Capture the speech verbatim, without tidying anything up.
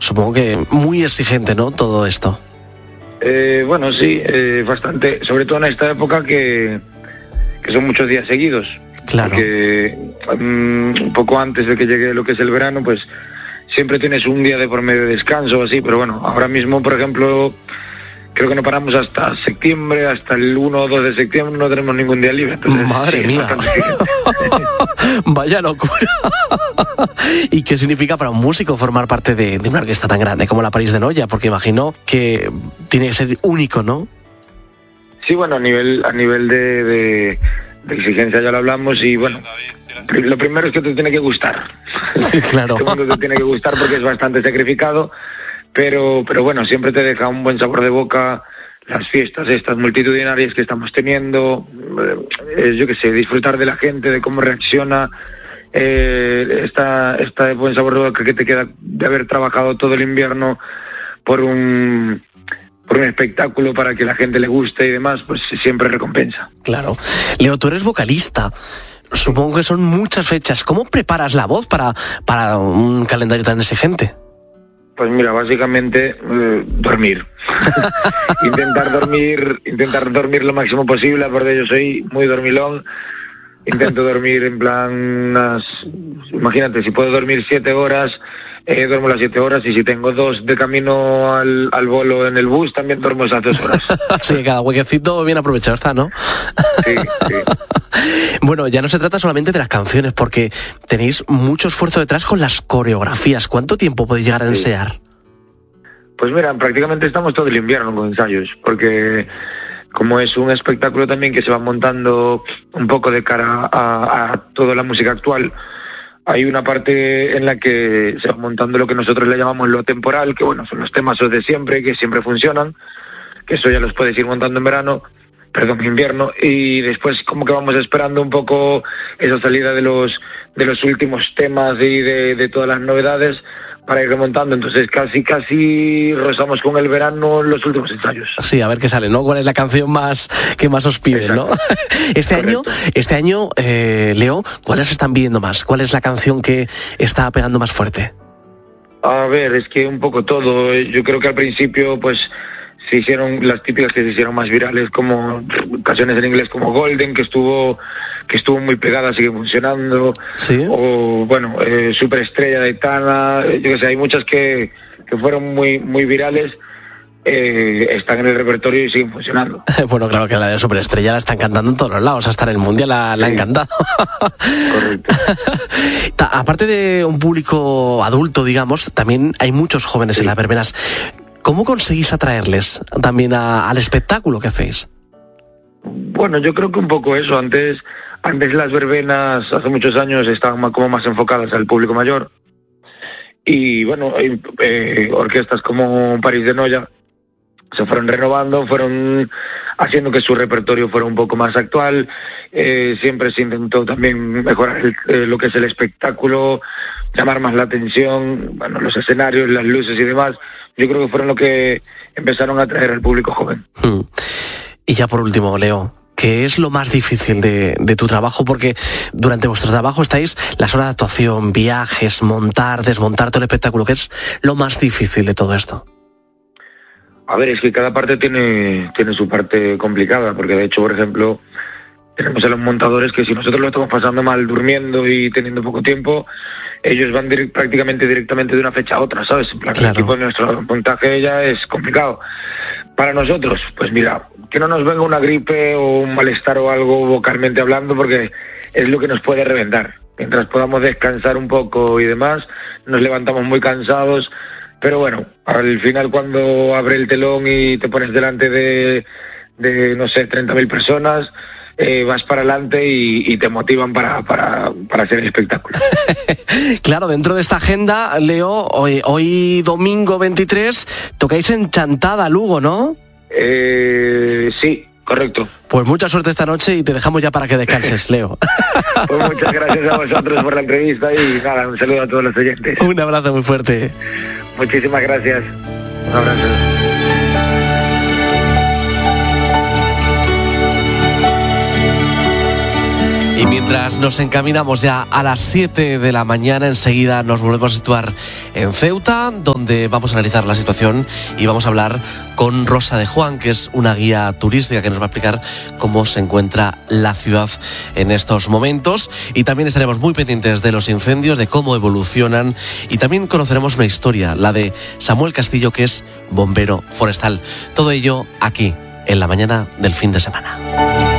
supongo que muy exigente, ¿no?, todo esto. Eh, bueno, sí, eh, bastante, sobre todo en esta época que, que son muchos días seguidos. Claro. Porque um, un poco antes de que llegue lo que es el verano, pues siempre tienes un día de por medio de descanso o así, pero bueno, ahora mismo, por ejemplo, creo que no paramos hasta septiembre, hasta el uno o dos de septiembre no tenemos ningún día libre. Entonces, madre sí, mía. Vaya locura. ¿Y qué significa para un músico formar parte de, de una orquesta tan grande como la París de Noia? Porque imagino que tiene que ser único, ¿no? Sí, bueno, a nivel, a nivel de, de, de exigencia ya lo hablamos y bueno, lo primero es que te tiene que gustar. Claro. Segundo, te tiene que gustar porque es bastante sacrificado, pero, pero bueno, siempre te deja un buen sabor de boca las fiestas estas multitudinarias que estamos teniendo, eh, yo qué sé, disfrutar de la gente, de cómo reacciona, eh, esta, esta buen sabor de boca que te queda de haber trabajado todo el invierno por un... por un espectáculo para que la gente le guste y demás, pues siempre recompensa. Claro. Leo, tú eres vocalista. Supongo que son muchas fechas. ¿Cómo preparas la voz para, para un calendario tan exigente? Pues mira, básicamente eh, dormir. intentar dormir, intentar dormir lo máximo posible, porque yo soy muy dormilón. Intento dormir en plan unas, imagínate, si puedo dormir siete horas, eh, duermo las siete horas, y si tengo dos de camino al, al bolo en el bus, también duermo esas dos horas. Así que cada huequecito bien aprovechado está, ¿no? Sí, sí. Bueno, ya no se trata solamente de las canciones, porque tenéis mucho esfuerzo detrás con las coreografías. ¿Cuánto tiempo podéis llegar a ensayar? Sí. Pues mira, prácticamente estamos todo el invierno con ensayos, porque como es un espectáculo también que se va montando un poco de cara a, a toda la música actual, hay una parte en la que se va montando lo que nosotros le llamamos lo temporal, que bueno, son los temas de siempre, que siempre funcionan, que eso ya los puedes ir montando en verano, perdón, en invierno, y después como que vamos esperando un poco esa salida de los de los últimos temas y de, de todas las novedades para ir remontando. Entonces casi casi rozamos con el verano los últimos ensayos. Sí, a ver qué sale, ¿no? ¿Cuál es la canción más que más os piden, ¿no? Este Correcto. año, este año, eh, Leo, ¿cuáles están pidiendo más? ¿Cuál es la canción que está pegando más fuerte? A ver, es que un poco todo. Yo creo que al principio, pues, se hicieron las típicas que se hicieron más virales, como canciones en inglés como Golden, que estuvo que estuvo muy pegada, sigue funcionando. Sí. O, bueno, eh, Superestrella de Aitana. Yo que sé, hay muchas que, que fueron muy muy virales, eh, están en el repertorio y siguen funcionando. Bueno, claro que la de Superestrella la están cantando en todos los lados, hasta en el Mundial la, la Sí. han cantado. Correcto. Ta- Aparte de un público adulto, digamos, también hay muchos jóvenes Sí. en las verbenas. ¿Cómo conseguís atraerles también a, al espectáculo que hacéis? Bueno, yo creo que un poco eso. Antes, antes las verbenas, hace muchos años, estaban más, como más enfocadas al público mayor. Y bueno, hay, eh, orquestas como París de Noia se fueron renovando, fueron haciendo que su repertorio fuera un poco más actual. Eh, siempre se intentó también mejorar el, eh, lo que es el espectáculo, llamar más la atención, bueno, los escenarios, las luces y demás. Yo creo que fueron lo que empezaron a atraer al público joven. Hmm. Y ya por último, Leo, ¿qué es lo más difícil de, de tu trabajo? Porque durante vuestro trabajo estáis las horas de actuación, viajes, montar, desmontar todo el espectáculo. ¿Qué es lo más difícil de todo esto? A ver, es que cada parte tiene, tiene su parte complicada, porque de hecho, por ejemplo, tenemos a los montadores que si nosotros lo estamos pasando mal durmiendo y teniendo poco tiempo, ellos van direct, prácticamente directamente de una fecha a otra, ¿sabes? En plan, Claro. el equipo de nuestro montaje ya es complicado. Para nosotros, pues mira, que no nos venga una gripe o un malestar o algo vocalmente hablando, porque es lo que nos puede reventar. Mientras podamos descansar un poco y demás, nos levantamos muy cansados. Pero bueno, al final cuando abre el telón y te pones delante de, de no sé, treinta mil personas, eh, vas para adelante y, y te motivan para, para, para hacer el espectáculo. Claro, dentro de esta agenda, Leo, hoy, hoy domingo veintitrés, tocáis en Chantada, Lugo, ¿no? Eh, sí, correcto. Pues mucha suerte esta noche y te dejamos ya para que descanses, Leo. Pues muchas gracias a vosotros por la entrevista y nada, un saludo a todos los oyentes. Un abrazo muy fuerte. Muchísimas gracias. Un abrazo. Y Y mientras nos encaminamos ya a las siete de la mañana, enseguida nos volvemos a situar en Ceuta, donde vamos a analizar la situación y vamos a hablar con Rosa de Juan, que es una guía turística que nos va a explicar cómo se encuentra la ciudad en estos momentos. Y también estaremos muy pendientes de los incendios, de cómo evolucionan, y también conoceremos una historia, la de Samuel Castillo, que es bombero forestal. Todo ello aquí, en la mañana del fin de semana.